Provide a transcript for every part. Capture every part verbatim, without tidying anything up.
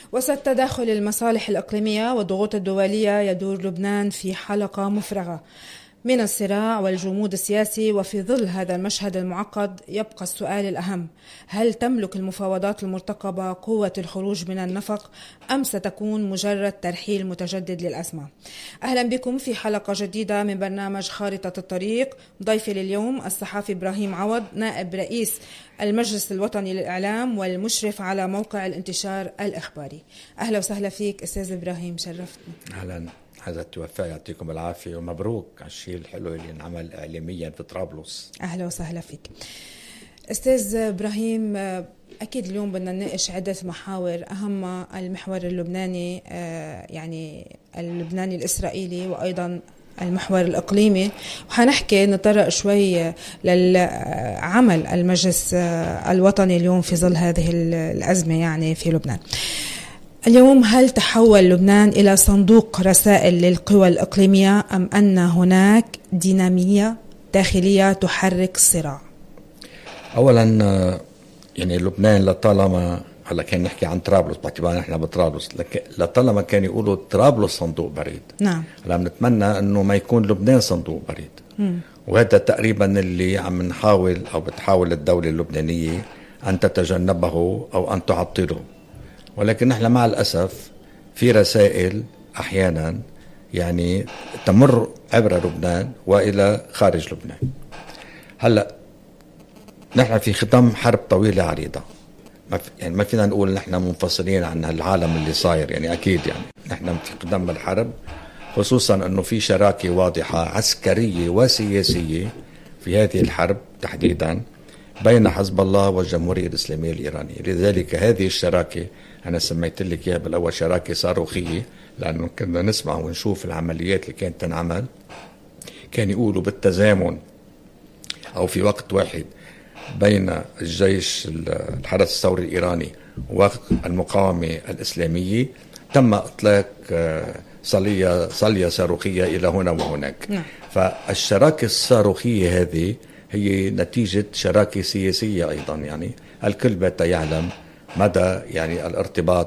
وسط تداخل المصالح الإقليمية والضغوط الدولية يدور لبنان في حلقة مفرغة من الصراع والجمود السياسي. وفي ظل هذا المشهد المعقد يبقى السؤال الأهم: هل تملك المفاوضات المرتقبة قوة الخروج من النفق أم ستكون مجرد ترحيل متجدد للأزمة؟ أهلا بكم في حلقة جديدة من برنامج خارطة الطريق. ضيفي لليوم الصحافي إبراهيم عوض، نائب رئيس المجلس الوطني للإعلام والمشرف على موقع الانتشار الإخباري. أهلا وسهلا فيك أستاذ إبراهيم، شرفتنا. أهلا، هذا التوفى يعطيكم العافية ومبروك على الشيء الحلو اللي انعمل إعلاميا في طرابلس. أهلا وسهلا فيك أستاذ إبراهيم. أكيد اليوم بدنا نناقش عدة محاور، أهمها المحور اللبناني، يعني اللبناني الإسرائيلي، وأيضا المحور الإقليمي، وحنحكي نطرق شوي للعمل المجلس الوطني اليوم في ظل هذه الأزمة يعني في لبنان. اليوم هل تحول لبنان إلى صندوق رسائل للقوى الإقليمية أم أن هناك دينامية داخلية تحرك الصراع؟ أولا يعني لبنان لطالما هلا كان نحكي عن طرابلس باعتبار نحن بطرابلس، لطالما كان يقولوا طرابلس صندوق بريد. نعم. هلا بنتمنى انه ما يكون لبنان صندوق بريد. م. وهذا تقريبا اللي عم نحاول او بتحاول الدولة اللبنانية ان تتجنبه او ان تعطله. ولكن نحن مع الأسف في رسائل أحيانا يعني تمر عبر لبنان وإلى خارج لبنان. هلأ نحن في ختام حرب طويلة عريضة، ما يعني ما فينا نقول نحن منفصلين عن العالم اللي صاير، يعني أكيد يعني نحن في قدام الحرب، خصوصا أنه في شراكة واضحة عسكرية وسياسية في هذه الحرب تحديدا بين حزب الله والجمهورية الإسلامية الإيرانية. لذلك هذه الشراكة أنا سميت لك إياها بالأول شراكة صاروخية، لأنه كنا نسمع ونشوف العمليات اللي كانت تنعمل، كان يقولوا بالتزامن أو في وقت واحد بين الجيش الحرس الثوري الإيراني والمقاومة الإسلامية تم إطلاق صلية صلية صاروخية إلى هنا وهناك. فالشراكة الصاروخية هذه هي نتيجة شراكة سياسية أيضا، يعني الكل بات يعلم مدى يعني الارتباط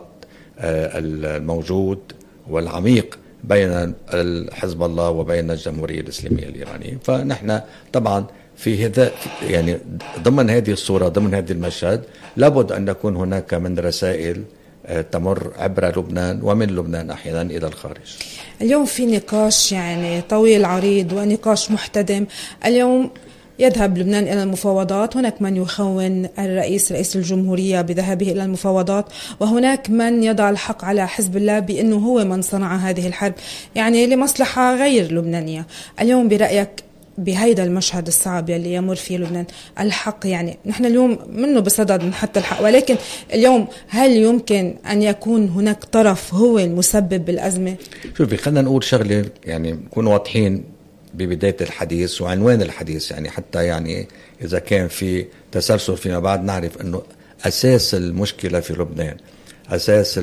الموجود والعميق بين حزب الله وبين الجمهورية الإسلامية الإيرانية. فنحن طبعا في هذا يعني ضمن هذه الصورة، ضمن هذه المشهد، لابد أن يكون هناك من رسائل تمر عبر لبنان ومن لبنان أحيانا إلى الخارج. اليوم في نقاش يعني طويل عريض ونقاش محتدم. اليوم يذهب لبنان إلى المفاوضات، هناك من يخون الرئيس رئيس الجمهورية بذهابه إلى المفاوضات، وهناك من يضع الحق على حزب الله بأنه هو من صنع هذه الحرب يعني لمصلحة غير لبنانية. اليوم برأيك بهيدا المشهد الصعب يلي يمر فيه لبنان الحق، يعني نحن اليوم منه بصدد من حتى الحق، ولكن اليوم هل يمكن أن يكون هناك طرف هو المسبب بالأزمة؟ شوفي، خلينا نقول شغلة يعني نكون واضحين ببداية الحديث وعنوان الحديث، يعني حتى يعني إذا كان في تسلسل فيما بعد نعرف أنه أساس المشكلة في لبنان، أساس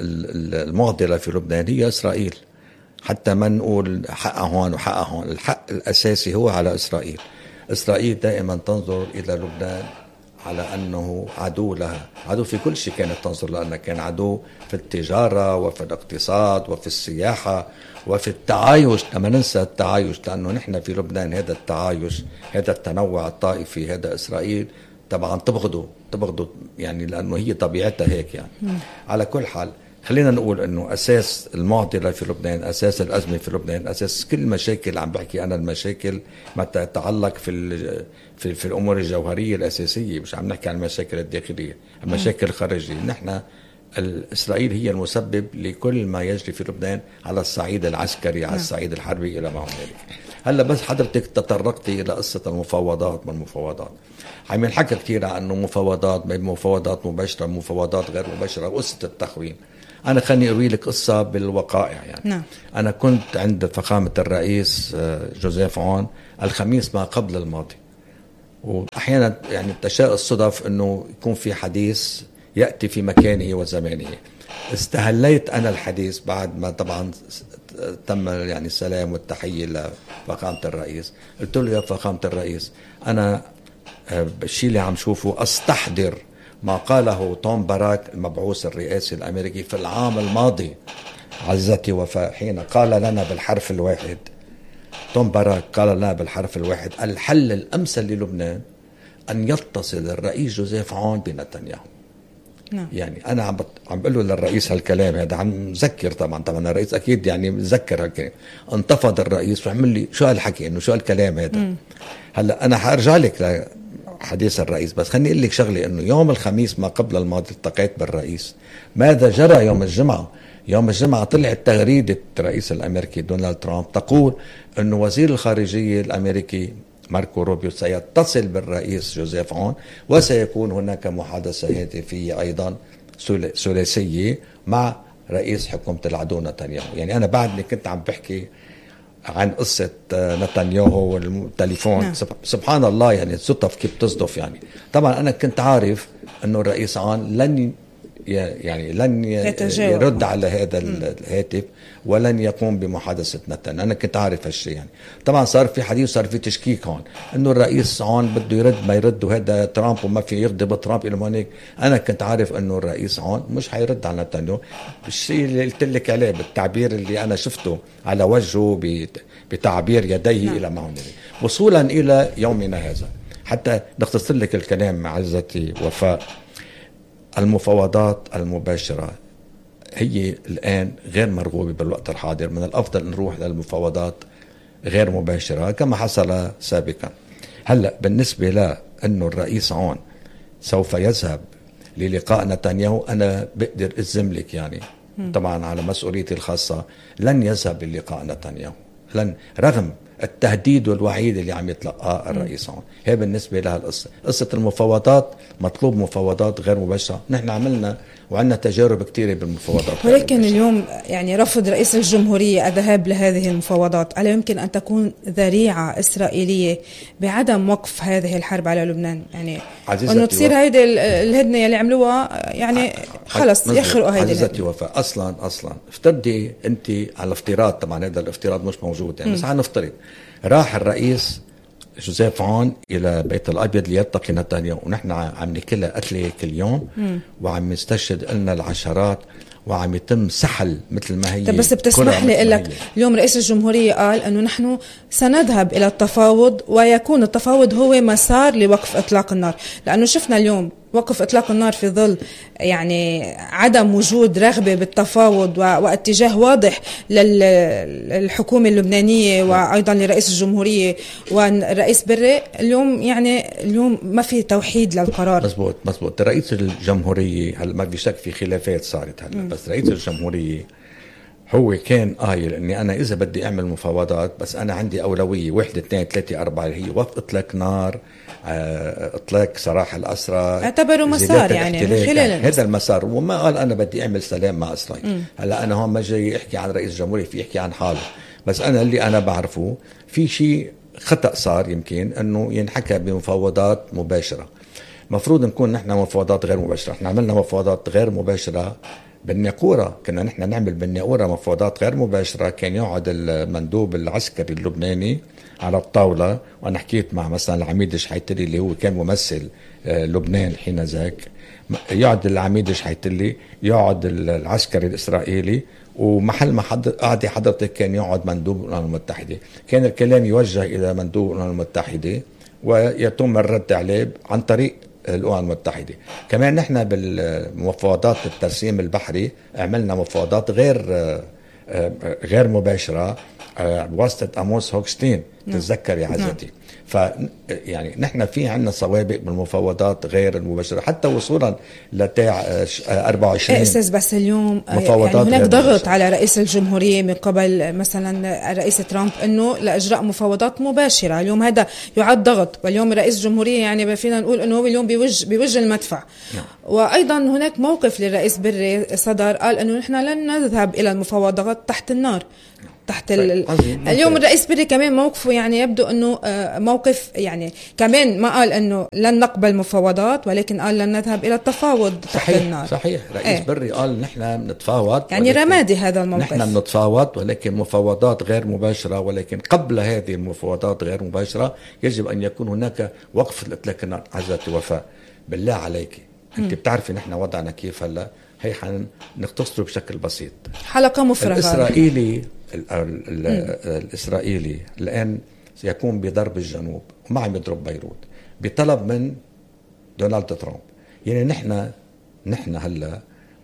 المعضلة في لبنان هي إسرائيل. حتى ما نقول حقها هون وحقها هون، الحق الأساسي هو على إسرائيل. إسرائيل دائما تنظر إلى لبنان على أنه عدو لها، عدو في كل شيء كانت تنظر، لأنه كان عدو في التجارة وفي الاقتصاد وفي السياحة وفي التعايش. لما ننسى التعايش، لأنه نحن في لبنان هذا التعايش، هذا التنوع الطائفي، هذا إسرائيل طبعا تبغضه تبغضه يعني لأنه هي طبيعتها هيك يعني. م. على كل حال خلينا نقول أنه أساس المعضلة في لبنان، أساس الأزمة في لبنان، أساس كل مشاكل عم بحكي أنا المشاكل ما تتعلق في في, في الأمور الجوهرية الأساسية، مش عم نحكي عن المشاكل الداخلية، المشاكل الخارجية. نحن إسرائيل هي المسبب لكل ما يجري في لبنان على الصعيد العسكري، على الصعيد الحربي إلى ما هنالك. هلا بس حضرتك تطرقتي إلى قصة المفاوضات. من المفاوضات عم ينحكى كثير عن أنه مفاوضات، مفاوضات مباشرة، مفاوضات غير مباشرة، قصة التخوين. أنا خلني أروي لك قصة بالوقائع يعني. نعم. أنا كنت عند فخامة الرئيس جوزيف عون الخميس ما قبل الماضي، وأحيانا يعني تشاء الصدف أنه يكون في حديث يأتي في مكانه وزمانه. استهليت أنا الحديث بعد ما طبعا تم يعني السلام والتحية لفخامة الرئيس. قلت له يا فخامة الرئيس، أنا الشيء اللي عم شوفه أستحضر ما قاله توم باراك المبعوث الرئاسي الأمريكي في العام الماضي عزتي وفاء، حين قال لنا بالحرف الواحد، توم باراك قال لنا بالحرف الواحد: الحل الأمثل للبنان أن يتصل الرئيس جوزيف عون بنتنياهو. نعم. يعني أنا عم عم بقول له للرئيس هالكلام هذا، عم ذكر طبعا طبعا الرئيس أكيد يعني مذكر هالكلام. انتفض الرئيس وعمل لي شو هالحكي، إنه شو هالكلام هذا. م. هلا أنا حارجع لك لحديث الرئيس، بس خليني أقول لك شغلة، إنه يوم الخميس ما قبل الماضي التقيت بالرئيس. ماذا جرى يوم الجمعة؟ يوم الجمعة طلعت تغريدة الرئيس الأمريكي دونالد ترامب تقول أنه وزير الخارجية الأمريكي ماركو روبيو سيتصل بالرئيس جوزيف عون، وسيكون هناك محادثة هاتفية أيضا ثلاثية مع رئيس حكومة العدو نتنياهو. يعني أنا بعدني كنت عم بحكي عن قصة نتنياهو والتليفون. نعم. سبحان الله، يعني الصدف كيف تصدف. يعني طبعا أنا كنت عارف أنه الرئيس عون لن يعني لن يرد على هذا الهاتف ولن يقوم بمحادثة نتن. أنا كنت عارف هالشيء. يعني طبعا صار في حديث، صار في تشكيك هون إنه الرئيس هون بده يرد ما يرد، وهذا ترامب وما في يغضب ترامب إلى هونيك. أنا كنت عارف إنه الرئيس هون مش حيرد على نتنياهو. الشيء اللي قلت لك عليه بالتعبير اللي أنا شفته على وجهه بتعبير يديه. نعم. إلى معه وصولا إلى يومنا هذا. حتى نختصر لك الكلام عزتي وفاء، المفاوضات المباشرة هي الآن غير مرغوبة بالوقت الحاضر. من الأفضل نروح للمفاوضات غير مباشرة كما حصل سابقا. هلأ بالنسبة لأنه الرئيس عون سوف يذهب للقاء نتنياهو، أنا بقدر أزملك يعني طبعا على مسؤوليتي الخاصة لن يذهب للقاء نتنياهو، لن، رغم التهديد والوعيد اللي عم يتلقاه الرئيس عون. هي بالنسبة لها القصة. قصة المفاوضات، مطلوب مفاوضات غير مباشرة. نحن عملنا وعندنا تجارب كثيرة بالمفاوضات، ولكن اليوم يعني رفض رئيس الجمهورية الذهاب لهذه المفاوضات، ألا يمكن أن تكون ذريعة إسرائيلية بعدم وقف هذه الحرب على لبنان؟ يعني أنه تصير هيدي الهدنة اللي عملوها يعني خلص يخرقوا هيدي عزيزتي وفاء. أصلا أصلا افترضي أنت على افتراض، طبعا هذا الافتراض مش موجود يعني، بس هنفترض راح الرئيس جوزيف عون إلى بيت الأبيض ليلتقي نتنياهو، ونحن عم ناكلها قتلة كل يوم وعم نستشهد لنا العشرات وعم يتم سحل مثل ما هي. طب بس بتسمح لي أقول لك، اليوم رئيس الجمهورية قال أنه نحن سنذهب إلى التفاوض، ويكون التفاوض هو مسار لوقف إطلاق النار، لأنه شفنا اليوم وقف إطلاق النار في ظل يعني عدم وجود رغبة بالتفاوض واتجاه واضح للحكومة اللبنانية وأيضا لرئيس الجمهورية والرئيس بري. اليوم يعني اليوم ما في توحيد للقرار. مزبوط مزبوط. رئيس الجمهورية هلا ما في شك في خلافات صارت هلا، بس رئيس الجمهورية هو كان قايل اني انا اذا بدي اعمل مفاوضات بس انا عندي اولويه واحد اثنين ثلاثه اربعه، اللي هي وقف اطلاق نار، اطلاق سراح الاسرى، اعتبروا مسار يعني من خلال يعني هذا المسار. وما قال انا بدي اعمل سلام مع اسرائيل. هلا انا هون ما جاي احكي عن رئيس الجمهوريه، في يحكي عن حاله، بس انا اللي انا بعرفه في شيء خطا صار يمكن انه ينحكى بمفاوضات مباشره. مفروض نكون نحن مفاوضات غير مباشره. احنا عملنا مفاوضات غير مباشره بالناقورة، كنا نحن نعمل بالناقورة مفاوضات غير مباشرة. كان يقعد المندوب العسكري اللبناني على الطاولة، وأنا حكيت مع مثلا العميد شحيتلي اللي هو كان ممثل لبنان حين ذاك، يقعد العميد شحيتلي، يقعد العسكري الإسرائيلي، ومحل ما حد قاعد حضرتك كان يقعد مندوب الأمم المتحدة. كان الكلام يوجه إلى مندوب الأمم المتحدة ويتم الرد عليه عن طريق الأمم المتحدة. كمان نحن بالمفاوضات الترسيم البحري عملنا مفاوضات غير غير مباشرة بواسطة أموس هوكستين. تتذكر يا عزتي؟ ف يعني نحن في عنا سوابق بالمفاوضات غير المباشرة حتى وصولا لتاع أربعة وعشرين. أستاذ بس اليوم يعني هناك ضغط على رئيس الجمهورية من قبل مثلا الرئيس ترامب انه لإجراء مفاوضات مباشرة. اليوم هذا يعد ضغط، واليوم رئيس الجمهورية يعني فينا نقول انه هو اليوم بوجه بوجه المدفع. نعم. وايضا هناك موقف للرئيس بري صدر، قال انه نحن لن نذهب الى المفاوضات تحت النار. تحت ال... اليوم الرئيس بري كمان موقفه يعني يبدو انه موقف يعني كمان ما قال انه لن نقبل مفاوضات، ولكن قال لن نذهب الى التفاوض تحت صحيح النار. صحيح. رئيس ايه؟ بري قال نحن بنتفاوض، يعني رمادي هذا الموقف. نحن بنتفاوض ولكن مفاوضات غير مباشرة، ولكن قبل هذه المفاوضات غير مباشرة يجب ان يكون هناك وقف لاطلاق النار. عزتي وفاء، بالله عليك انت بتعرفي نحن وضعنا كيف هلا، هي حنختصره بشكل بسيط. حلقة مفرغة. الإسرائيلي ال ال ال الإسرائيلي الآن سيكون بضرب الجنوب وما عم يضرب بيروت بطلب من دونالد ترامب. يعني نحن نحن هلا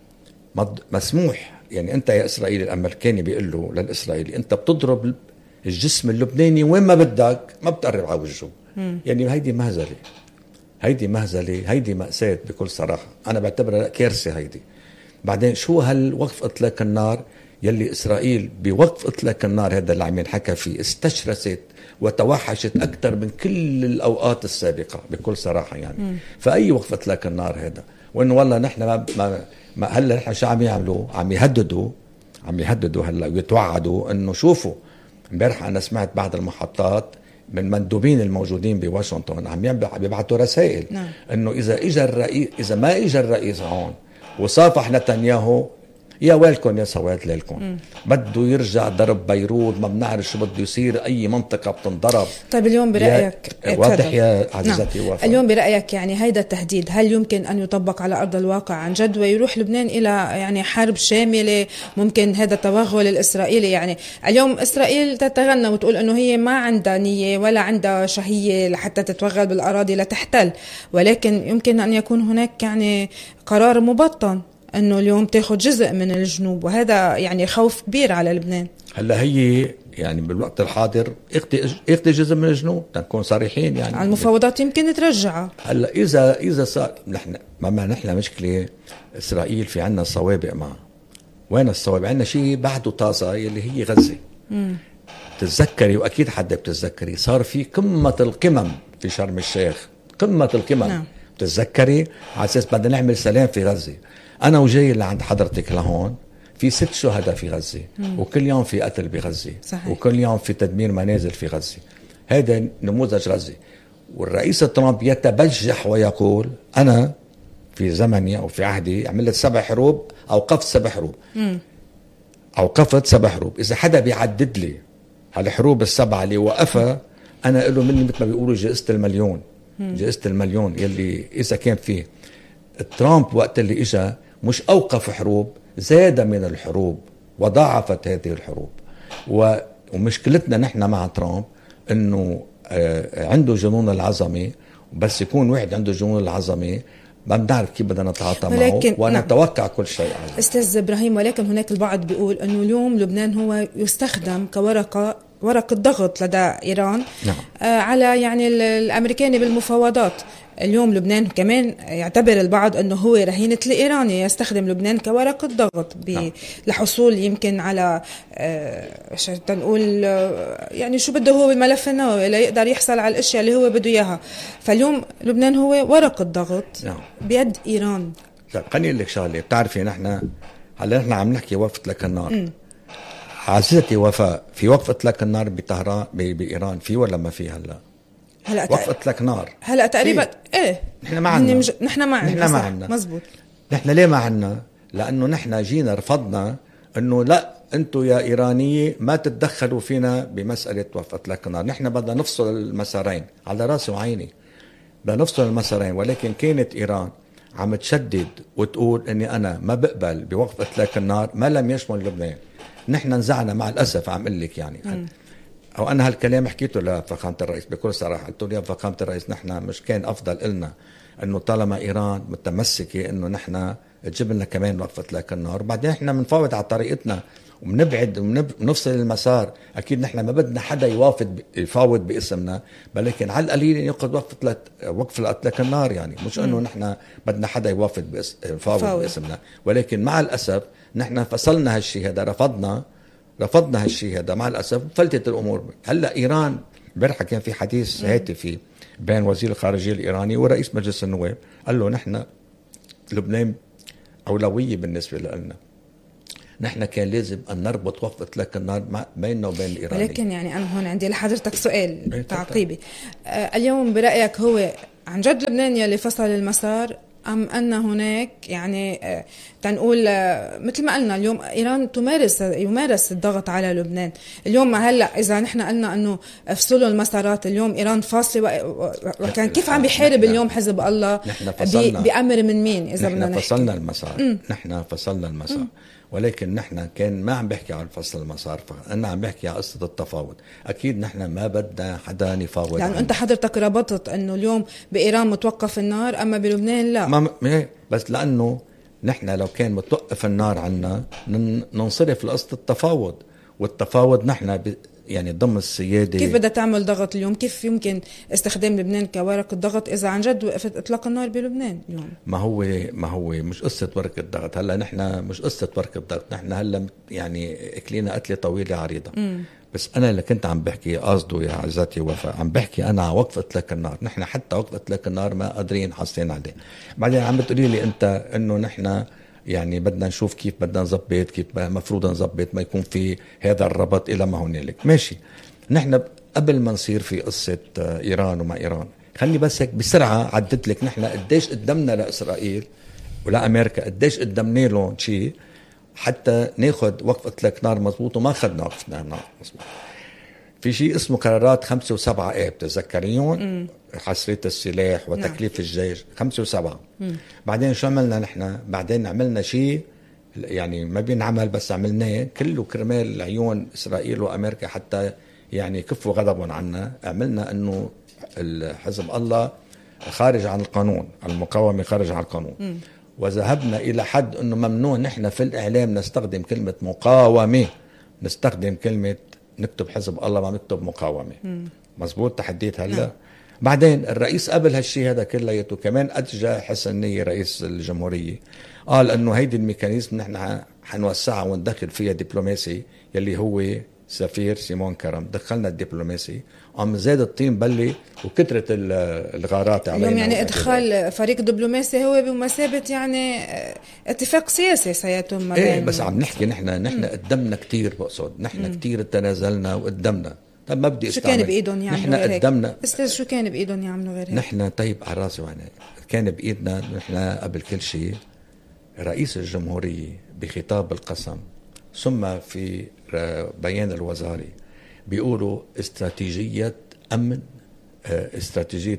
مسموح، يعني أنت يا إسرائيلي الأمريكاني بيقول له للإسرائيلي أنت بتضرب الجسم اللبناني وين ما بدك، ما بتقرب على وجهه. يعني هيدي مهزلة، هيدي مهزلة، هيدي مأساة بكل صراحة. أنا بعتبرها كارثة هيدي. بعدين شو هالوقف إطلاق النار يلي إسرائيل بوقف إطلاق النار هذا اللي عم ينحكى فيه استشرست وتوحشت أكثر من كل الأوقات السابقة بكل صراحة يعني. م. فأي وقف إطلاق النار هذا، وإنه والله نحن ما, ما, ما هلا نحن شو عم يعملوا؟ عم يهددوا عم يهددوا هلا ويتوعدوا إنه شوفوا. امبارح أنا سمعت بعض المحطات من مندوبين الموجودين بواشنطن عم يبعثوا رسائل نعم. إنه إذا إجا الرئيس، إذا ما إجا الرئيس هون وصافح نتنياهو، يا ويلكم يا سواد ليلكم، بده يرجع ضرب بيروت، ما بنعرف شو بده يصير، أي منطقة بتنضرب. طيب اليوم برأيك واضح يا عزيزتي نعم. وفاء، اليوم برأيك يعني هيدا التهديد هل يمكن أن يطبق على أرض الواقع عن جد ويروح لبنان إلى يعني حرب شاملة؟ ممكن هذا التوغل الإسرائيلي، يعني اليوم إسرائيل تتغنى وتقول أنه هي ما عندها نية ولا عندها شهية لحتى تتوغل بالأراضي لتحتل، ولكن يمكن أن يكون هناك يعني قرار مبطن انه اليوم تاخذ جزء من الجنوب، وهذا يعني خوف كبير على لبنان. هلا هي يعني بالوقت الحاضر اخذ جزء من الجنوب، تكون صريحين يعني. على المفاوضات يمكن ترجعها. هلا اذا اذا صار نحن ما نحن مشكله اسرائيل في عنا سوابق معه. وين السوابق؟ عندنا شيء بعده طازه يلي هي غزه. امم تتذكري واكيد حدا بتتذكري صار في قمه القمم في شرم الشيخ، قمه القمم نعم. تتذكري على اساس بدنا نعمل سلام في غزه. أنا وجاي اللي عند حضرتك لهون في ست شهداء في غزة، مم. وكل يوم في قتل بغزة، صحيح. وكل يوم في تدمير منازل في غزة. هذا نموذج غزة. والرئيس ترامب يتبجح ويقول أنا في زمني أو في عهدي عملت سبع حروب، أوقفت سبع حروب، مم. أوقفت سبع حروب. إذا حدا بيعدد لي هالحروب السبعة اللي وقفها، أنا له مني مثل ما بيقولوا جائزة المليون، مم. جائزة المليون يلي إذا كان فيه. ترامب وقت اللي إجا مش أوقف حروب، زاد من الحروب وضاعفت هذه الحروب. ومشكلتنا نحن مع ترامب إنه عنده جنون العظمة، بس يكون واحد عنده جنون العظمة ما بنعرف كيف بدنا نتعاطى معه ونتوقع نعم. كل شيء عظيم. أستاذ إبراهيم، ولكن هناك البعض بيقول إنه اليوم لبنان هو يستخدم كورقة ورقة ضغط لدى إيران نعم. آه على يعني الأمريكاني بالمفاوضات. اليوم لبنان كمان يعتبر البعض أنه هو رهينة الإيراني، يستخدم لبنان كورقة ضغط نعم. لحصول يمكن على آه تنقول آه يعني شو بده هو بالملف النووي لا يقدر يحصل على الأشياء اللي هو بده إياها. فاليوم لبنان هو ورقة ضغط نعم. بيد إيران. خليني أقول لك شغلة، بتعرفي نحن هلا نحن عم نحكي وقف إطلاق النار. م. عزيزتي وفاء، في وقف إطلاق النار بطهران بإيران في ولا ما في هلا؟ هلا وقف إطلاق نار هلا تقريبا ايه نحن ما عندنا مج... نحن ما عندنا نحن ما عندنا مزبوط. نحن ليه ما عندنا؟ لأنه نحن جينا رفضنا انه لا انتم يا إيرانية ما تتدخلوا فينا بمسألة وقف إطلاق النار. نحن بدنا نفصل المسارين على راسي وعيني، بدنا نفصل المسارين. ولكن كانت إيران عم تشدد وتقول اني انا ما بقبل بوقف إطلاق النار ما لم يشمل لبنان. نحن نزعنا مع الأسف، عم قل لك يعني م. أو أنا هالكلام حكيته لفخامة الرئيس بكل صراحة، قلت له يا فخامة الرئيس نحن مش كان أفضل إلنا أنه طالما إيران متمسكة أنه نحن تجيب لنا كمان وقف إطلاق النار، وبعدين نحن بنفاوض على طريقتنا وبنبعد وبنفصل المسار. أكيد نحن ما بدنا حدا يوافد يفاوض باسمنا، ولكن على القليل يأخذ وقف وقف إطلاق النار. يعني مش أنه نحن بدنا حدا يوافد يفاوض باسمنا، ولكن مع الأسف نحن فصلنا هالشيء هذا، رفضنا رفضنا هالشيء هذا مع الأسف، فلتت الأمور. هلأ إيران امبارح كان في حديث هاتفي بين وزير الخارجية الإيراني ورئيس مجلس النواب، قال له نحن لبنان أولوية بالنسبة لنا، نحن كان لازم أن نربط وقف إطلاق النار بيننا وبين الإيراني. ولكن يعني أنا هون عندي لحضرتك سؤال تعقيبي. آه اليوم برأيك هو عن جد لبنان يلي فصل المسار أم أن هناك يعني تنقول مثل ما قلنا اليوم إيران تمارس يمارس الضغط على لبنان اليوم؟ هلا إذا نحن قلنا أنه افصلوا المسارات، اليوم إيران فاصلة وكان كيف عم بيحارب اليوم حزب الله بأمر من مين؟ إذا بدنا نحن فصلنا المسار، نحن فصلنا المسار م. ولكن نحن كان ما عم بحكي عن فصل المسار، أنا عم بحكي عن قصة التفاوض. أكيد نحن ما بدنا حدا يفاوض، يعني أنت حضرتك ربطت أنه اليوم بإيران متوقف النار أما بلبنان لا. ما بس لأنه نحن لو كان متوقف النار عنا ننصرف لقصة التفاوض، والتفاوض نحن ب... يعني ضمن السيادة. كيف بدها تعمل ضغط اليوم؟ كيف يمكن استخدام لبنان كورقة ضغط إذا عن جد وقفت إطلاق النار بلبنان اليوم؟ ما هو ما هو مش قصة ورقة ضغط. هلا نحن مش قصة ورقة ضغط، نحن هلا يعني أكلينا قتلة طويلة عريضة. م. بس أنا اللي كنت عم بحكي قصده يا عزتي وفاء، عم بحكي أنا وقف إطلاق النار. نحن حتى وقف إطلاق النار ما قادرين حاصلين عليه. بعدين عم بتقولي لي أنت إنه نحن يعني بدنا نشوف كيف بدنا نظبط، كيف مفروض نظبط ما يكون في هذا الربط إلى ما هنالك. ماشي، نحن قبل ما نصير في قصة إيران وما إيران، خلي بس هيك بسرعة عدت لك نحن قديش قدمنا لإسرائيل ولا أمريكا، قديش قدمنا لهم شيء حتى ناخد وقف إطلاق نار مزبوط، وما خدنا وقف نار مزبوط. في شيء اسمه قرارات خمسة وسبعة آب تذكريون، حصرية السلاح وتكليف نعم. الجيش خمسة وسبعة. مم. بعدين شو عملنا نحن؟ بعدين عملنا شيء يعني ما بينعمل بس عملناه كله كرمال عيون إسرائيل وأمريكا حتى يعني كفوا غضبهم عنا. عملنا أنه حزب الله خارج عن القانون، المقاومة خارج عن القانون. مم. وذهبنا إلى حد أنه ممنوع نحن في الإعلام نستخدم كلمة مقاومة، نستخدم كلمة نكتب حزب الله ما نكتب مقاومة. مم. مزبوط تحديت هلا نعم. بعدين الرئيس قبل هالشي هذا كلياته كمان أتجى حسن نية رئيس الجمهورية، قال أنه هيدي الميكانيزم نحن حنوسعها وندخل فيها دبلوماسي يلي هو سفير سيمون كرم. دخلنا الدبلوماسي، عم زاد الطين بلي وكترة الغارات علينا. اليوم يعني ادخال فريق دبلوماسي هو بمثابة يعني اتفاق سياسي سيتم. ايه بس عم نحكي نحن نحن قدمنا كتير، بقصد نحن كتير تنازلنا وقدمنا. طيب ما بدي شو كان بايدهم يعملوا غير هيك؟ قدمنا استاذ شو كان بايدهم يعملوا غير هيك؟ نحن طيب على راسي وعيني كان بايدنا نحن قبل كل شيء رئيس الجمهورية بخطاب القسم ثم في بيان الوزاري بيقولوا استراتيجية أمن، استراتيجية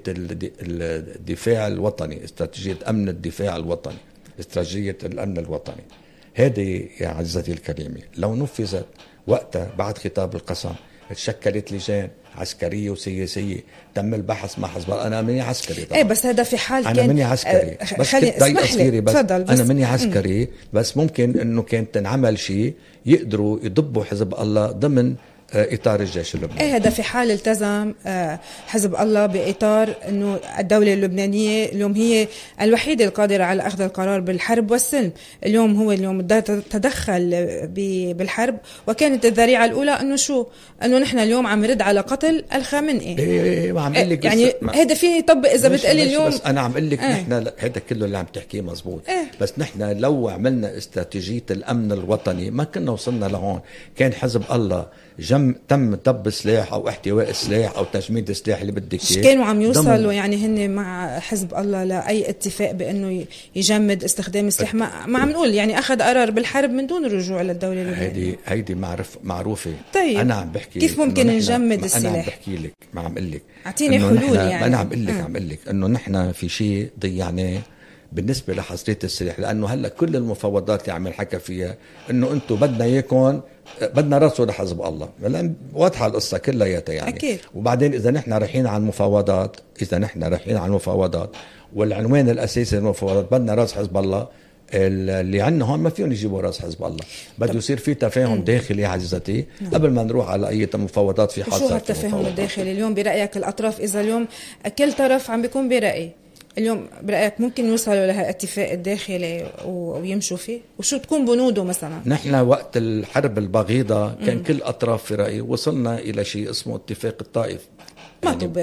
الدفاع الوطني، استراتيجية أمن الدفاع الوطني، استراتيجية الأمن الوطني. هذه يا عزتي الكريمة لو نفذت وقتها بعد خطاب القسم تشكلت لجان عسكرية وسياسية تم البحث مع حزب الله. أنا مني عسكري طبعا. ايه بس هذا في حال أنا كان مني عسكري أه بس كنت ضايق أصيري بس, بس أنا مني عسكري م. بس ممكن إنه كان تنعمل شيء يقدروا يضبوا حزب الله ضمن إطار الجيش اللبناني. إيه هذا في حال التزم حزب الله بإطار إنه الدولة اللبنانية اليوم هي الوحيدة القادرة على أخذ القرار بالحرب والسلم. اليوم هو اليوم تدخل بالحرب، وكانت الذريعة الأولى إنه شو إنه نحن اليوم عم نرد على قتل الخامنئي. إيه ما عم أقول لك يعني هذا فيني يطبق إذا بتقولي اليوم. بس أنا عم أقول لك نحن هذا كله اللي عم تحكيه مزبوط. إيه؟ بس نحن لو عملنا استراتيجية الأمن الوطني ما كنا وصلنا لهون. كان حزب الله جم تم دب سلاح او احتواء سلاح او تجميد السلاح اللي بدك اياه. كانوا عم يوصلوا يعني هن مع حزب الله لاي اتفاق بانه يجمد استخدام السلاح؟ ما, ما عم نقول يعني اخذ قرار بالحرب من دون الرجوع للدوله اللبنانيه. هيدي هيدي معرف معروفه. طيب انا عم بحكي كيف ممكن نجمد السلاح؟ انا عم بحكي لك ما عم اقول لك اعطيني حلول يعني. انا عم اقول لك عم اقول لك انه نحن في شيء ضيعناه بالنسبه لحصريه السلاح، لانه هلا كل المفاوضات اللي عم نحكى فيها انه انتم بدنا اياكم بدنا راسه لحزب الله، لأن واضحة القصة كلياتها يعني. أكيد. وبعدين إذا نحن رايحين على المفاوضات إذا نحن رايحين على المفاوضات والعنوان الأساسي للمفاوضات بدنا راس حزب الله، اللي عنا هون ما فيهم يجيبوا راس حزب الله. بده يصير في تفاهم داخلي عزتي قبل ما نروح على أي مفاوضات. في حال شو هالتفاهم الداخلي اليوم برأيك الأطراف؟ إذا اليوم كل طرف عم بيكون برأي، اليوم برأيك ممكن يوصلوا لهالاتفاق الداخلي ويمشوا فيه؟ وشو تكون بنوده مثلا؟ نحن وقت الحرب البغيضة كان م. كل أطراف في رأيي وصلنا إلى شيء اسمه اتفاق الطائف. ما يعني طبق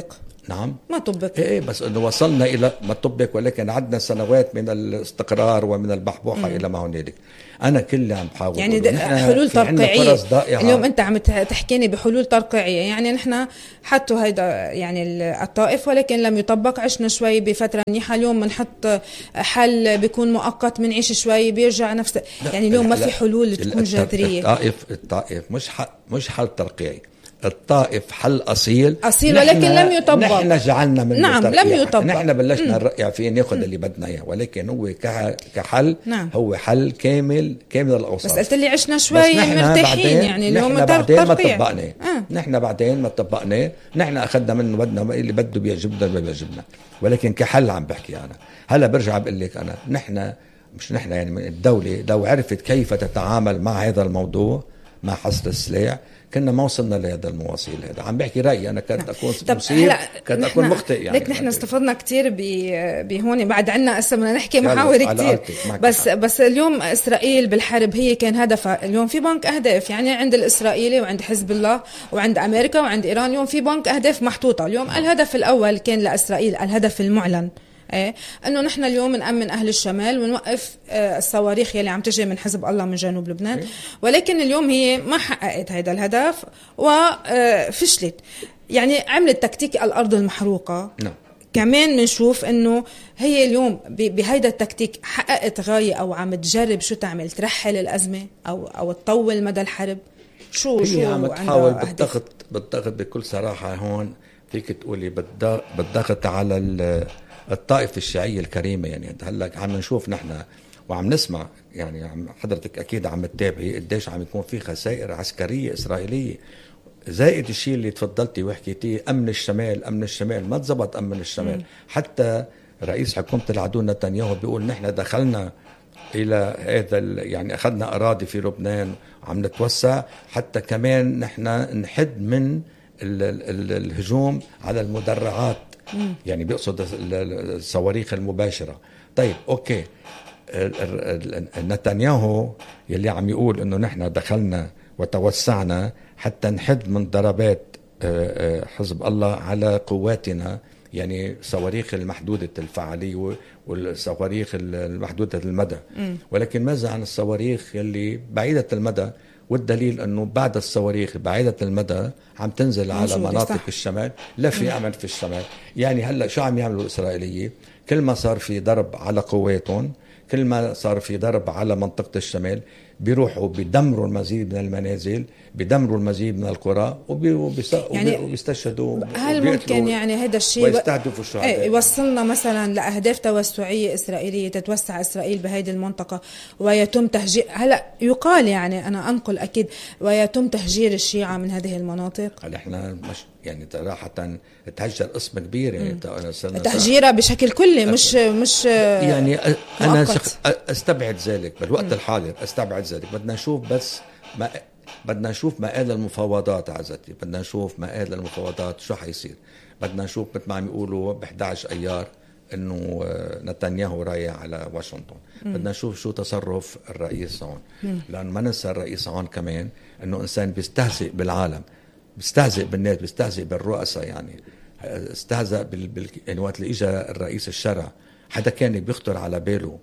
نعم ما طبق. ايه بس انه وصلنا الى ما طبق، ولكن عدنا سنوات من الاستقرار ومن البحبوحه الى ما هنالك. انا كل اللي عم بحاول يعني حلول ترقيعيه. اليوم انت عم تحكيني بحلول ترقيعيه، يعني نحن حطوا هيدا يعني الطائف ولكن لم يطبق. عشنا شوي بفتره منيحه، اليوم بنحط حل بيكون مؤقت، بنعيش شوي بيرجع نفس. يعني اليوم ما في حلول تكون جذريه. الطائف الطائف مش مش حل ترقيعي، الطائف حل أصيل أصيل ولكن لم يطبق. نحن جعلنا منه نعم ترقيع. لم يطبق. نحن بلشنا نرقع فيه ناخذ اللي بدنا إياه، ولكن هو كحل نعم. هو حل كامل كامل الأوصاف. بس قلت لي عشنا شوي مرتاحين، يعني اليوم نحن بعدين ما طبقناه. آه. نحن بعدين ما طبقناه، نحن أخذنا منه بدنا اللي بده بيعجبنا ما بيعجبنا، ولكن كحل عم بحكي أنا. هلا برجع بقول لك أنا نحن مش نحن يعني من الدولة لو عرفت كيف تتعامل مع هذا الموضوع مع حصر السلاح كنا ما وصلنا لهذا المواصيل. هذا عم بحكي رأيي أنا، كنت أكون مصيب، كنت أكون مخطئ يعني. لك نحن استفدنا كتير بهون، بعد عنا هسه بدنا نحكي محاور كتير. بس حق. بس اليوم إسرائيل بالحرب هي كان هدفها. اليوم في بنك أهداف يعني عند الإسرائيلي وعند حزب الله وعند أمريكا وعند إيران. اليوم في بنك أهداف محطوطة. اليوم الهدف الأول كان لإسرائيل، الهدف المعلن ايه انه نحن اليوم نأمن اهل الشمال ونوقف آه الصواريخ يلي عم تجي من حزب الله من جنوب لبنان. ولكن اليوم هي ما حققت هذا الهدف وفشلت. يعني عملت تكتيك الارض المحروقه. نعم. كمان بنشوف انه هي اليوم بهيدا التكتيك حققت غاية او عم تجرب شو تعمل، ترحل الازمه او او تطول مدى الحرب. شو هي شو عم تحاول بالضغط بالضغط بكل صراحه. هون فيك تقولي بالضغط على الطائفة الشيعية الكريمة. يعني هلا عم نشوف نحن وعم نسمع، يعني عم حضرتك أكيد عم تتابعي قديش عم يكون في خسائر عسكرية إسرائيلية، زائد الشيء اللي تفضلتي وحكيتيه أمن الشمال. أمن الشمال ما تزبط أمن الشمال. م. حتى رئيس حكومة العدو نتنياهو بيقول نحن دخلنا إلى هذا يعني أخذنا أراضي في لبنان وعم نتوسع، حتى كمان نحن نحد من ال ال ال الهجوم على المدرعات. مم. يعني بيقصد الصواريخ المباشرة. طيب أوكي، نتنياهو يلي عم يقول إنه نحن دخلنا وتوسعنا حتى نحد من ضربات حزب الله على قواتنا، يعني صواريخ المحدودة الفعالية والصواريخ المحدودة المدى. مم. ولكن ماذا عن الصواريخ يلي بعيدة المدى؟ والدليل أنه بعد الصواريخ بعيدة المدى عم تنزل على مناطق صح. الشمال. لا في أمل في الشمال. يعني هلأ شو عم يعملوا الإسرائيلية؟ كل ما صار في ضرب على قواتهم، كل ما صار في ضرب على منطقة الشمال، بيروحوا بيدمروا المزيد من المنازل، بيدمروا المزيد من القرى يعني وبيستشهدوا. هل ممكن يعني هذا الشيء ويستهدفوا الشهداء ايه يوصلنا مثلا لأهداف توسعية إسرائيلية، تتوسع إسرائيل بهذه المنطقة ويتم تهجير؟ هلا يقال يعني أنا أنقل أكيد ويتم تهجير الشيعة من هذه المناطق. هل إحنا مش يعني صراحة تهجر قسم كبير يعني تهجيرها بشكل كلي مش مش يعني أنا أستبعد ذلك بالوقت م. الحاضر. أستبعد ذلك. بدنا نشوف بس ما بدنا نشوف مآل المفاوضات عزتي. بدنا نشوف مآل المفاوضات شو حيصير. بدنا نشوف مثل ما عم يقولوا ب إحدى عشر أيار إنه نتنياهو رايح على واشنطن. م. بدنا نشوف شو تصرف الرئيس هون، لأن ما ننسى الرئيس هون كمان إنه إنسان بيستهزئ بالعالم، بيستهزئ بالناس، بيستهزئ بالرؤساء. يعني استهزأ بال... بال... يعني وقت اللي اجى الرئيس الشرع حدا كان بيخطر على باله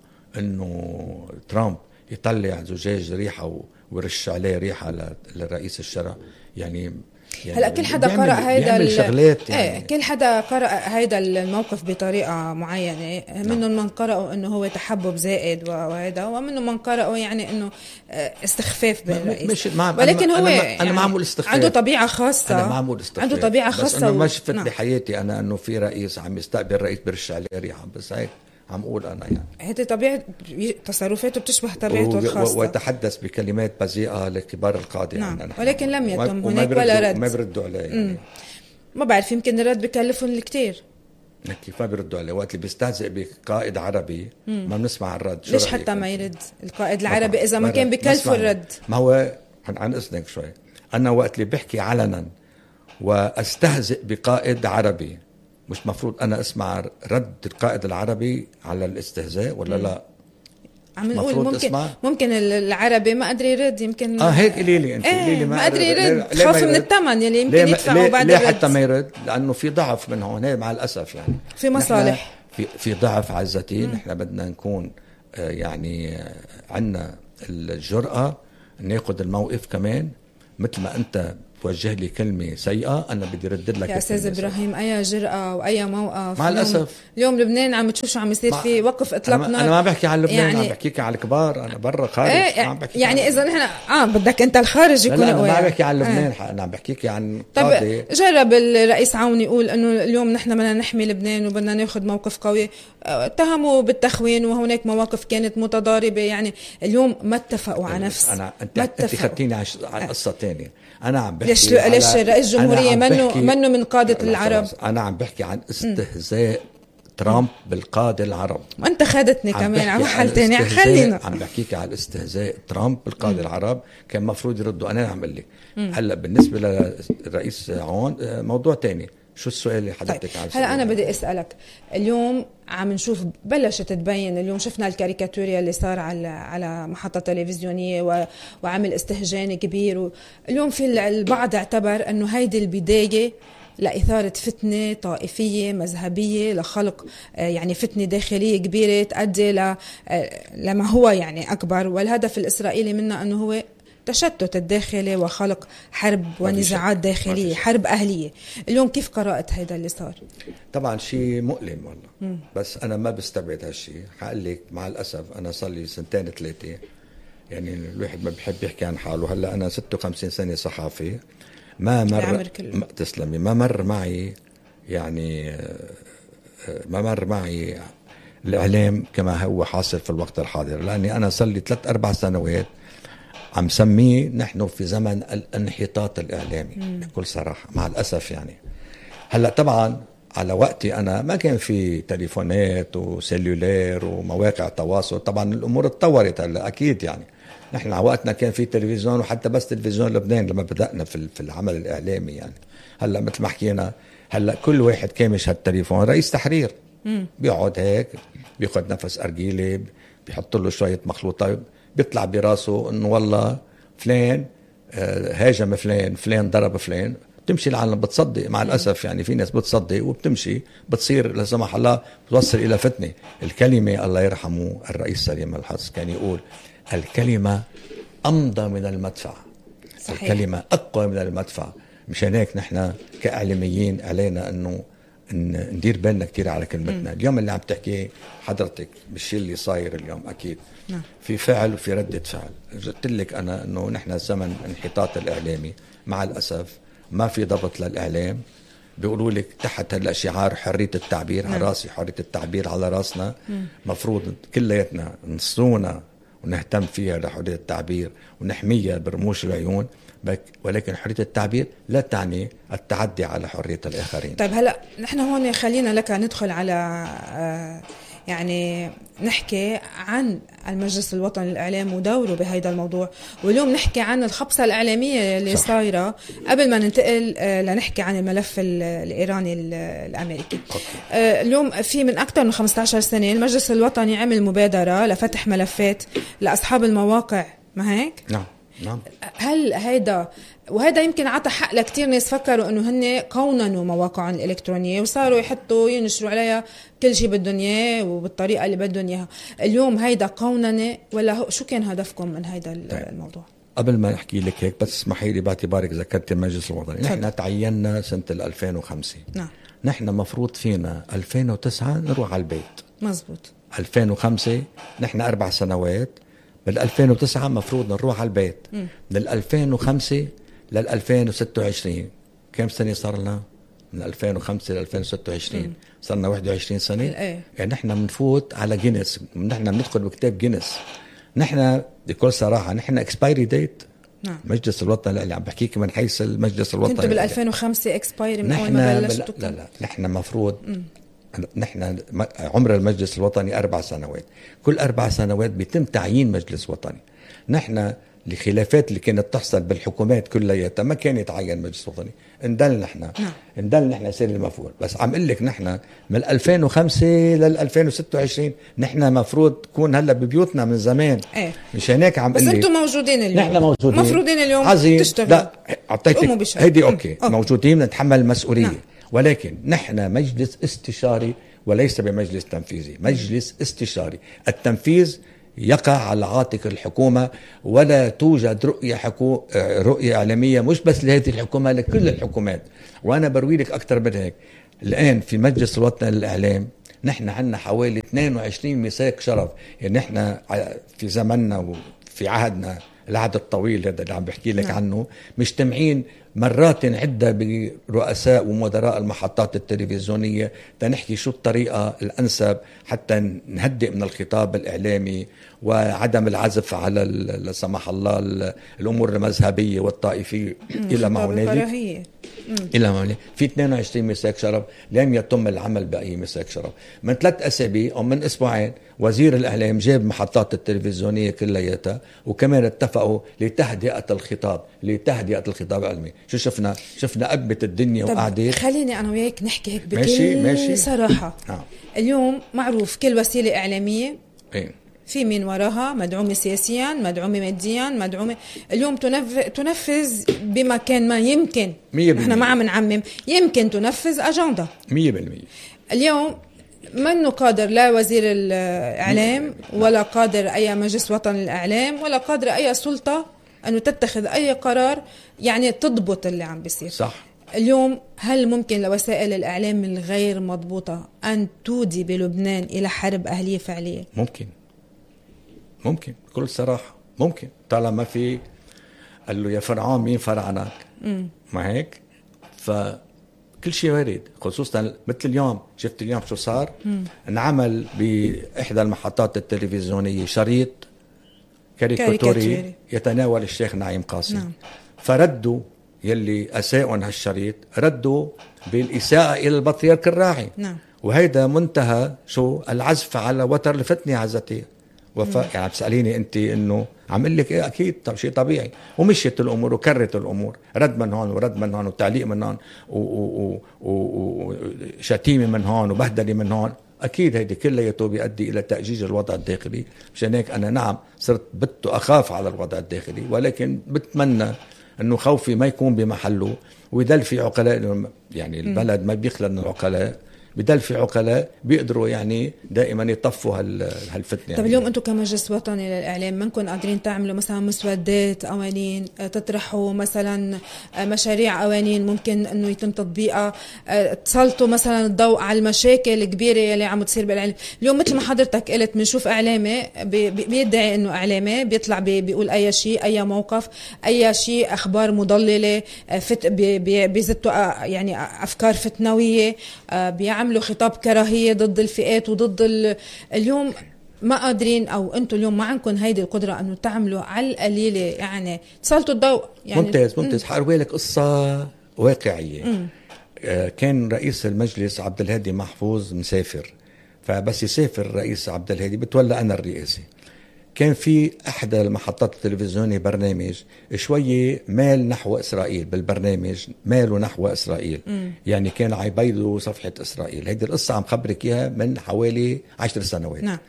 انه ترامب يطلع زجاج ريحه و... ورش عليه ريحه للرئيس الشرع؟ يعني يعني هلا كل حدا قرأ هيدا الشغلات يعني. ايه كل حدا قرأ هيدا الموقف بطريقة معينة. منهم من قرأوا انه هو تحبب زائد وهذا، ومنهم من قرأوا يعني انه استخفاف بالرئيس. ولكن هو أنا, يعني أنا معمول استخفاف. عنده طبيعة خاصة. أنا معمول استخفاف. عنده طبيعة خاصة. بس انه ما شفت نعم. بحياتي انا انه في رئيس عم يستقبل رئيس برش عليه ريحة. بس هيك عم أقول أنا يعني هذه طبيعة تصرفاته بتشبه طبيعته الخاصة. ويتحدث بكلمات بذيئة لكبار القادة. نعم. يعني ولكن لم يتم هناك ولا رد. ما بيردوا عليه يعني. ما بعرف يمكن الرد بكلفهم الكتير. كيف ما بيردوا عليه؟ وقت اللي بيستهزئ بقائد عربي مم. ما بنسمع الرد. ليش حتى ما يرد القائد العربي إذا ما كان بكلفه الرد؟ ما هو عن إذنك شوي، أنا وقت اللي بحكي علنا واستهزئ بقائد عربي مش مفروض أنا أسمع رد القائد العربي على الاستهزاء ولا لا؟ عم نقول ممكن اسمع. ممكن العربي ما قدر يرد يمكن اه هيك قولي لي انت قولي لي ما قدر يرد خاف من الثمن يلي يمكن يدفعوا بعد ليه حتى ما يرد لانه في ضعف من هون هي مع الاسف يعني في مصالح في في ضعف عزتي. نحن بدنا نكون آه يعني آه عندنا الجرأة ناخذ الموقف كمان مثل ما انت توجه لي كلمة سيئة أنا بدي ردد لك يا أستاذ إبراهيم. أي جرأة وأي موقف مع الأسف. اليوم لبنان عم تشوف شو عم يصير فيه وقف إطلاق نار. أنا ما بحكي عن لبنان يعني عم بحكيك عن الكبار. أنا برا خارج ايه عم بحكي يعني إذا نحن آه بدك أنت الخارج يكون قوي. أنا ما بحكي عن لبنان اه. أنا عم بحكيك عن قاضي. طب جرب الرئيس عون يقول إنه اليوم نحن بدنا نحمي لبنان وبدنا ناخذ موقف قوي. اتهموا بالتخوين وهناك مواقف كانت متضاربة. يعني اليوم ما اتفقوا على نفس أنا أنت أنت خدتيني على قصة تانية. أنا عم بحكي ليش ليش رئيس الجمهورية منه منه من قادة العرب. أنا عم بحكي عن استهزاء ترامب بالقادة العرب. وأنت خدتني كمان على محل تاني. خلينا عم بحكيك على الاستهزاء ترامب بالقادة العرب. كان مفروض يردوا. أنا عم أقول لك هلا بالنسبة للرئيس عون موضوع تاني. شو السؤال اللي حضرتك طيب. هلا أنا بدي أسألك اليوم عم نشوف بلشت تبين. اليوم شفنا الكاريكاتوريا اللي صار على على محطة تلفزيونية وعمل استهجان كبير. اليوم في البعض اعتبر أنه هيدي البداية لإثارة فتنة طائفية مذهبية لخلق يعني فتنة داخلية كبيرة تؤدي لما هو يعني أكبر. والهدف الإسرائيلي منه أنه هو تشتت الداخلي وخلق حرب ونزاعات داخلية حرب أهلية. اليوم كيف قرأت هذا اللي صار؟ طبعا شيء مؤلم والله. بس أنا ما بستبعد هالشيء. حقول لك مع الأسف أنا صار لي سنتين ثلاثة يعني الواحد ما بيحب يحكي عن حاله. هلا أنا ستة وخمسين سنة صحافي. ما مر ما تسلمي ما مر معي يعني ما مر معي الإعلام كما هو حاصل في الوقت الحاضر. لأني أنا صار لي ثلاث أربع سنوات عم سميه نحن في زمن الانحطاط الإعلامي بكل صراحة مع الأسف. يعني هلأ طبعا على وقتي أنا ما كان في تليفونات وسيلولير ومواقع تواصل. طبعا الأمور اتطورت هلأ أكيد. يعني نحن على وقتنا كان في تلفزيون وحتى بس تلفزيون لبنان لما بدأنا في في العمل الإعلامي. يعني هلأ مثل ما حكينا هلأ كل واحد كامش هالتليفون رئيس تحرير بيقعد هيك بياخد نفس أرجيلي بيحط له شوية مخلوطات بيطلع براسه انه والله فلان هاجم فلان فلان ضرب فلان. بتمشي العالم بتصدق مع الأسف. يعني في ناس بتصدق وبتمشي بتصير لا سمح الله بتوصل إلى فتنة. الكلمة الله يرحمه الرئيس سليم الحظ كان يقول الكلمة أمضى من المدفع. صحيح. الكلمة أقوى من المدفع. مشان هيك نحن كإعلاميين علينا أنه ندير بالنا كتير على كلمتنا. م. اليوم اللي عم تحكي حضرتك بالشيء اللي صاير اليوم أكيد م. في فعل وفي ردة فعل. قلت لك أنا أنه نحن زمن انحطاط الإعلامي مع الأسف. ما في ضبط للإعلام. بيقولوا لك تحت هلا شعار حرية التعبير على راسي حرية التعبير على راسنا. م. مفروض كلياتنا نصونا ونهتم فيها لحرية التعبير ونحميها برموش العيون. ولكن حرية التعبير لا تعني التعدي على حرية الآخرين. طيب هلأ نحن هون خلينا لك ندخل على يعني نحكي عن المجلس الوطني للإعلام ودوره بهذا الموضوع. واليوم نحكي عن الخبصة الإعلامية اللي صح. صايرة قبل ما ننتقل لنحكي عن الملف الإيراني الأمريكي. اليوم في من أكثر من خمسة عشر سنة المجلس الوطني عمل مبادرة لفتح ملفات لأصحاب المواقع ما هيك؟ نعم نعم. هل هيدا وهذا يمكن عطى حق لكتير ناس فكروا انه هن قوننوا مواقعهم الالكترونيه وصاروا يحطوا ينشروا عليها كل شيء بدهم اياه وبالطريقه اللي بدهم اياها. اليوم هيدا قوننه ولا شو كان هدفكم من هيدا الموضوع؟ قبل ما نحكي لك هيك بس اسمحي لي باعتبارك ذكرت المجلس الوطني. نحن تعيننا سنه ألفين وخمسة. نعم. نحن مفروض فينا ألفين وتسعة نروح على البيت. مزبوط. ألفين وخمسة نحن أربع سنوات. بال ألفين وتسعة مفروض نروح على البيت. م. من ألفين وخمسة لل ألفين وستة وعشرين كم سنة صار لنا؟ من ألفين وخمسة ل ألفين وستة وعشرين صرنا واحد وعشرين سنة. الأيه. يعني نحن بنفوت على جينيس. نحن بندخل بكتاب جينيس. نحن بكل صراحة نحن اكسبايري ديت. نعم. مجلس الوطني اللي عم بحكيك من حيث المجلس الوطني كنتوا بال ألفين وخمسة اكسبايري من اول ما بلشتوا؟ لا لا نحن مفروض م. نحن عمر المجلس الوطني أربع سنوات. كل أربع سنوات بيتم تعيين مجلس وطني. نحن الخلافات اللي كانت تحصل بالحكومات كلها ما كان يتعين مجلس وطني. اندل نحن نعم. اندل نحن سير المفروض. بس عم اقول لك نحن من ألفين وخمسة لل ألفين وستة وعشرين نحن مفروض تكون هلا ببيوتنا من زمان. ايه. مش هناك عم بس انتم موجودين اليوم. نحن موجودين مفروضين اليوم عظيم. تشتغلوا. لا اعطيتك هيدي اوكي. أوكي موجودين نتحمل المسؤوليه. نعم. ولكن نحن مجلس استشاري وليس بمجلس تنفيذي. مجلس استشاري. التنفيذ يقع على عاتق الحكومة، ولا توجد رؤية حكو... رؤية إعلامية مش بس لهذه الحكومة، لكل الحكومات. وأنا بروي لك أكثر من هيك. الآن في مجلس الوطني للإعلام نحن عندنا حوالي اثنين وعشرين ميثاق شرف. يعني نحن في زمننا وفي عهدنا العهد الطويل هذا اللي عم بحكي لك عنه مجتمعين مرات عدة برؤساء ومدراء المحطات التلفزيونية تنحكي شو الطريقة الأنسب حتى نهدئ من الخطاب الإعلامي وعدم العزف على لا سمح الله الأمور المذهبية والطائفية إلى ما هنالك. إلى ما هنالك في اثنين وعشرين ميثاق شرف لم يتم العمل بأي ميثاق شرف. من ثلاث أسابيع أو من أسبوعين وزير الإعلام جاب محطات التلفزيونية كلياتها وكمان اتفقوا لتهدئة الخطاب لتهدئة الخطاب العلمي. شو شفنا؟ شفنا قبة الدنيا وقعدت. خليني أنا وياك نحكي هيك بكل ماشي ماشي. صراحة. آه. اليوم معروف كل وسيلة إعلامية إيه؟ في مين وراها مدعومة سياسيا، مدعومة ماديا، مدعومة اليوم تنفذ, تنفذ بمكان ما يمكن نحن ما عم نعمم يمكن تنفذ أجندة مية بالمية. اليوم منه قادر لا وزير الإعلام ولا قادر أي مجلس وطني للإعلام ولا قادر أي سلطة أنه تتخذ أي قرار يعني تضبط اللي عم بيصير. صح. اليوم هل ممكن لوسائل الإعلام الغير مضبوطة أن تودي بلبنان إلى حرب أهلية فعلية؟ ممكن ممكن بكل صراحة ممكن. طالما في قال له يا فرعون مين فرعنك ما هيك. فكل شيء وارد خصوصا مثل اليوم شفت اليوم شو صار. مم. انعمل بإحدى المحطات التلفزيونية شريط كاريكاتوري يتناول الشيخ نعيم قاسم. نعم. فردوا يلي أساءوا هالشريط ردوا بالإساءة إلى البطريرك الراعي. نعم. وهيدا منتهى شو العزف على وتر الفتنة عزتي وفاء. يعني بتسأليني أنت إنه عم قل لك إيه أكيد طب شيء طبيعي. ومشيت الأمور وكرت الأمور رد من هون ورد من هون وتعليق من هون وشتيمة من هون وبهدلة من هون. أكيد هيدي كلياته بيؤدي إلى تأجيج الوضع الداخلي. مشان هيك أنا نعم صرت بت أخاف على الوضع الداخلي ولكن بتمنى إنه خوفي ما يكون بمحله ويدل في عقلاء. يعني البلد ما بيخلى من العقلاء بدل في عقلاء بيقدروا يعني دائما يطفوا هالفتنة. طب يعني اليوم أنتم كمجلس وطني للإعلام منكم قادرين تعملوا مثلا مسودات قوانين تطرحوا مثلا مشاريع قوانين ممكن أنه يتم تطبيقها تسلطوا مثلا الضوء على المشاكل الكبيرة اللي عم تصير بالإعلام؟ اليوم مثل ما حضرتك قلت بنشوف إعلامي بيدعي أنه إعلامي بيطلع بيقول أي شيء أي موقف أي شيء أخبار مضللة فت بيزتوا يعني أفكار فتنوية بيعمل عملوا خطاب كراهية ضد الفئات وضد اليوم ما قادرين أو أنتوا اليوم ما عندكم هيدي القدرة أنه تعملوا على القليلة يعني تسلطوا الضوء. يعني ممتاز ممتاز. حأروي لك قصة واقعية. آه كان رئيس المجلس عبد الهادي محفوظ مسافر فبس يسافر رئيس عبد الهادي بتولى أنا الرئاسة. كان في أحد المحطات التلفزيونية برنامج شوية مال نحو إسرائيل بالبرنامج ماله نحو إسرائيل. م. يعني كان عيبيدوا صفحة إسرائيل. هيدي القصة عم خبرك إياها من حوالي عشر سنوات. نعم.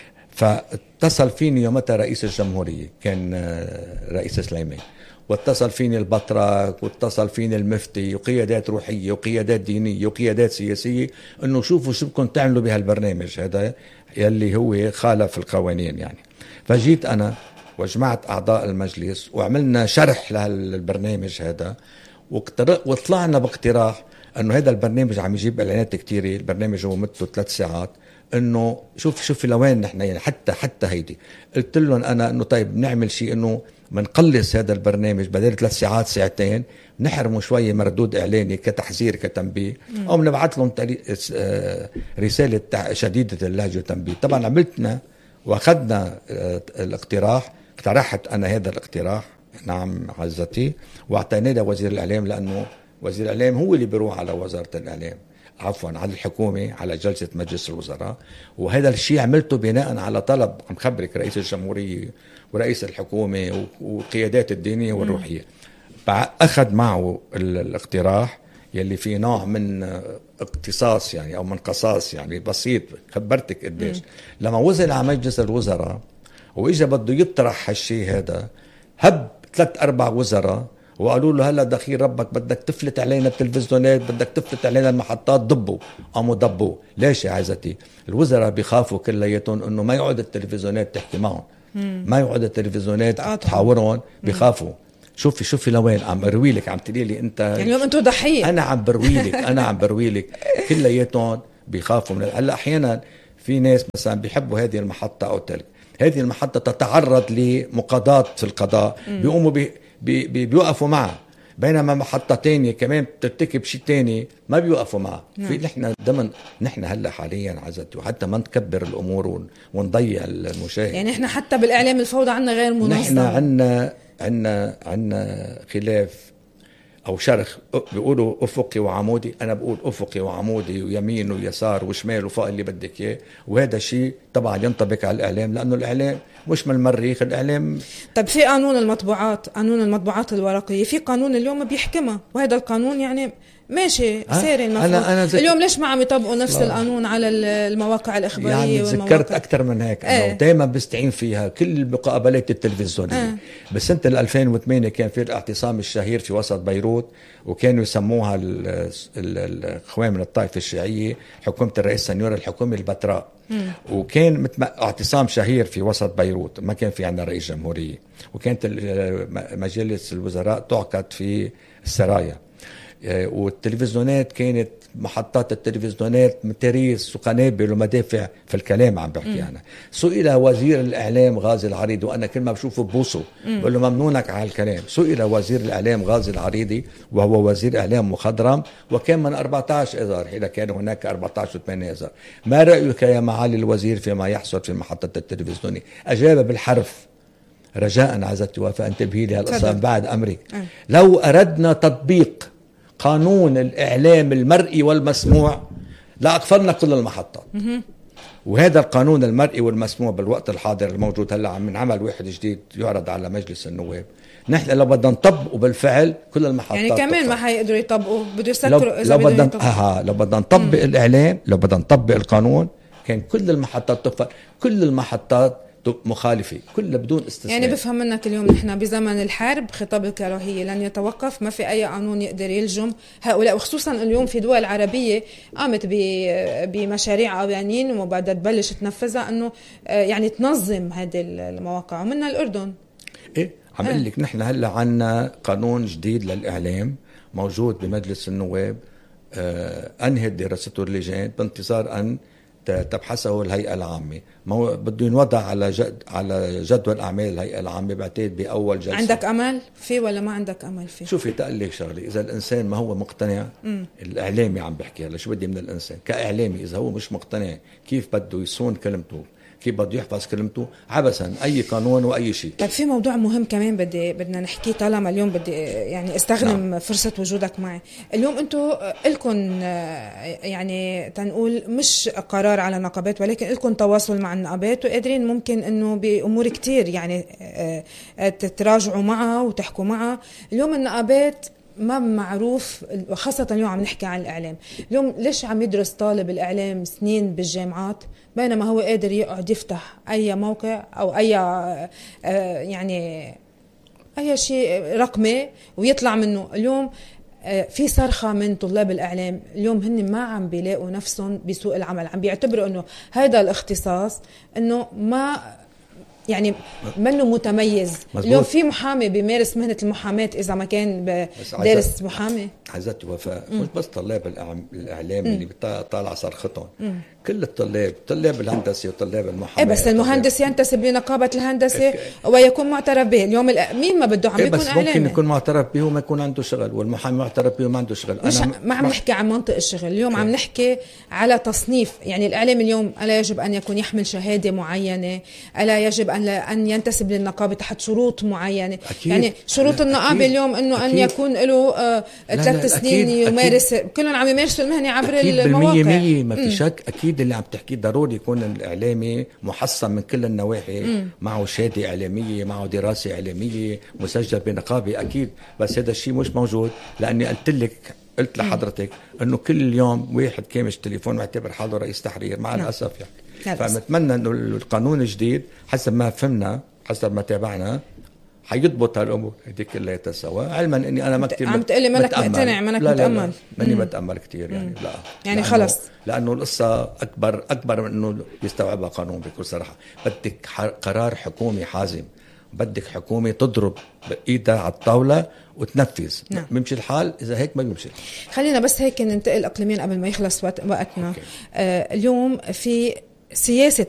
فاتصل فيني يومتها رئيس الجمهورية كان رئيس سليمان واتصل فيني البطرك واتصل فيني المفتي وقيادات روحية وقيادات دينية وقيادات سياسية انه شوفوا شو بدكم تعملوا بهالبرنامج هذا يلي هو خالف القوانين. يعني فجيت انا وجمعت اعضاء المجلس وعملنا شرح لهالبرنامج هذا وطلعنا باقتراح انه هذا البرنامج عم يجيب اعلانات كتيرة. البرنامج هو مدته ثلاث ساعات. انه شوف شوف لوين نحن يعني حتى حتى هيدي قلت لهم انا انه طيب نعمل شيء انه منقلص هذا البرنامج بدل ثلاث ساعات ساعتين نحرمه شوية مردود إعلاني كتحذير كتنبيه أو بنبعث لهم رسالة شديدة اللهجة وتنبيه. طبعا عملتنا وأخذنا الاقتراح اقترحت أنا هذا الاقتراح نعم عزتي واعطيناه لوزير الإعلام لأنه وزير الإعلام هو اللي بيروح على وزارة الإعلام عفوا على الحكومة على جلسة مجلس الوزراء، وهذا الشيء عملته بناء على طلب عم خبرك رئيس الجمهورية ورئيس الحكومة وقيادات الدينية والروحية. أخذ معه الاقتراح يلي فيه نوع من اقتصاص يعني أو من قصاص يعني بسيط، خبرتك قديش لما وصل على مجلس الوزراء وإجا بده يطرح هالشيء هذا، هب ثلاث أربع وزراء وقالوا له هلا دخيل ربك بدك تفلت علينا التلفزيونات، بدك تفلت علينا المحطات، ضبوا. قاموا ضبوا. ليش يا عزتي؟ الوزراء بيخافوا كلياتهم انه ما يقعد التلفزيونات تحكي معهم، ما يقعد التلفزيونات تحاورهم، بيخافوا. شوفي شوفي لوين عم بروي لك، عم تقولي لي انت يعني اليوم انتم ضحيه. انا عم بروي لك انا عم بروي لك كلياتهم بيخافوا من هلا. احيانا في ناس مثلا بيحبوا هذه المحطه او تلك، هذه المحطه تتعرض لمقاضاه في القضاء، بيقوموا بي بي بي بيوقفوا معها، بينما محطه تانية كمان بترتكب شيء تاني ما بيوقفوا معها. في نحن ضمن نحن هلا حاليا عزتي، وحتى ما نكبر الامور ونضيع المشاهد. يعني احنا حتى بالاعلام الفوضى عنا غير منظم. نحن عنا عنا عنا خلاف او شرخ، بيقولوا افقي وعمودي، انا بقول افقي وعمودي ويمين ويسار وشمال وفوق اللي بدك اياه. وهذا شيء طبعا ينطبق على الاعلام، لانه الاعلام مش من المريخ، الاعلام. طب في قانون المطبوعات، قانون المطبوعات الورقيه، في قانون اليوم بيحكمها، وهذا القانون يعني ماشي ساري المفروض. أنا أنا اليوم ليش ما عم يطبقوا نفس لا. القانون على المواقع الإخبارية؟ يعني ذكرت أكثر من هيك أنا ايه. دايما بستعين فيها كل المقابلات التلفزيونية. ايه. بسنة ألفين وثمانية كان في الاعتصام الشهير في وسط بيروت، وكانوا يسموها الإخوان من الطائفة الشيعية حكومة الرئيس سنيور الحكومة البتراء. مم. وكان اعتصام شهير في وسط بيروت، ما كان في عندنا رئيس جمهورية، وكانت مجلس الوزراء تعقد في السرايا، والتلفزيونات كانت محطات التلفزيونات متريس وقنابل ومدافع في الكلام عم بحكي أنا. سئل وزير الإعلام غازي العريضي، وأنا كل ما بشوفه ببوسه بقول له ممنونك على الكلام. سئل وزير الإعلام غازي العريضي وهو وزير إعلام مخضرم، وكان من أربعة عشر إذار، إذا كان هناك أربعة عشر وثمانية إذار. ما رأيك يا معالي الوزير فيما يحصل في محطة التلفزيونية؟ أجاب بالحرف. رجاء عزتي وفاء انتبهي لي هالقصة بعد أمرك. أه. لو أردنا تطبيق قانون الإعلام المرئي والمسموع لا أقفلنا كل المحطات. وهذا القانون المرئي والمسموع بالوقت الحاضر الموجود هلا عم نعمل واحد جديد يعرض على مجلس النواب. نحن لو بدنا نطبقه بالفعل كل المحطات يعني كمان ما حيقدروا يطبقوا، بده يسكروا إذا لو بدنا آه لو بدنا نطبق مم. الإعلام، لو بدنا نطبق القانون كان كل المحطات تقفل، كل المحطات مخالفة كلها بدون استثناء. يعني بفهم منك اليوم نحن بزمن الحرب، خطاب الكراهية لن يتوقف، ما في أي قانون يقدر يلجم هؤلاء، وخصوصا اليوم في دول عربية قامت بمشاريع قوانين وبعدها تبلش تنفذها أنه يعني تنظم هذه المواقع، ومنها الأردن. إيه عم أقول لك نحن هلا عنا قانون جديد للإعلام موجود بمجلس النواب، آه أنهت دراسته اللجان بانتظار أن تبحثه الهيئة العامة. ما بده ينوضع على جد على جدول أعمال الهيئة العامة، بعتقد بأول جلسة. عندك أمل فيه ولا ما عندك أمل فيه؟ شوفي تقلك شغلي، إذا الإنسان ما هو مقتنع، م. الإعلامي عم بحكي هلا، شو بدي من الإنسان كإعلامي؟ إذا هو مش مقتنع كيف بده يصون كلمته، كيف بده يحفظ كلمته، عبثا أي قانون وأي شيء. طيب في موضوع مهم كمان بدي بدنا نحكي، طالما اليوم بدي يعني استخدم نعم. فرصة وجودك معي اليوم. انتوا لكم يعني تنقول مش قرار على النقابات، ولكن لكم تواصل مع النقابات، وقادرين ممكن انه بأمور كتير يعني تتراجعوا معها وتحكوا معها. اليوم النقابات ما معروف، خاصة اليوم عم نحكي عن الإعلام. اليوم ليش عم يدرس طالب الإعلام سنين بالجامعات بينما هو قادر يقعد يفتح أي موقع أو أي يعني أي شيء رقمي ويطلع منه؟ اليوم في صرخة من طلاب الإعلام، اليوم هن ما عم بيلاقوا نفسهم بسوق العمل، عم بيعتبروا أنه هذا الاختصاص أنه ما يعني منه متميز. مزبوط. اليوم في محامي بيمارس مهنة المحاماة إذا ما كان دارس محامي. عزتي وفاء مش بس طلاب الإعلام اللي بيطالع صرختهم، كل الطلاب، طلاب الهندسة وطلاب المحاماة. إيه بس المهندس ينتسب لنقابة الهندسة ويكون معترف به. اليوم مين ما بده عم إيه بيكون بس إعلامي. ممكن يكون معترف به وما يكون عنده شغل، والمحامي معترف به وما عنده شغل. مش أنا ما عم نحكي عن منطق الشغل اليوم، عم نحكي على تصنيف. يعني الإعلام اليوم ألا يجب أن يكون يحمل شهادة معينة، ألا يجب أن أن ينتسب للنقابة تحت شروط معينة. أكيد. يعني شروط النقابة اليوم إنه أكيد. أن يكون له ثلاث ثلاث سنين يمارس، كلهم عم يمارسوا المهنة عبر المواقع. بالمية مية ما في شك. أكيد اللي عم تحكيه ضروري يكون الإعلامي محصن من كل النواحي، مم. معه شهادة إعلامية، معه دراسة إعلامية، مسجل بنقابة، أكيد. بس هذا الشيء مش موجود، لأني قلت لك قلت لحضرتك انه كل يوم واحد كامش تليفون معتبر حاله رئيس تحرير، مع نعم. الاسف يعني. فنتمنى انه القانون الجديد حسب ما فهمنا، حسب ما تابعنا، حيضبط هالامور هذيك كلها سوا. علما اني انا ما كثير عم تقلي منك مقتنع، منك متامل. ماني بتامل كثير يعني. مم. لا يعني خلص، لانه القصه اكبر اكبر من انه يستوعبها قانون. بكل صراحه بدك قرار حكومي حازم، بدك حكومة تضرب بإيدها على الطاولة وتنفذ. نعم. بيمشي الحال، إذا هيك ما بيمشي. خلينا بس هيك ننتقل أقليميا قبل ما يخلص وقتنا. آه اليوم في سياسة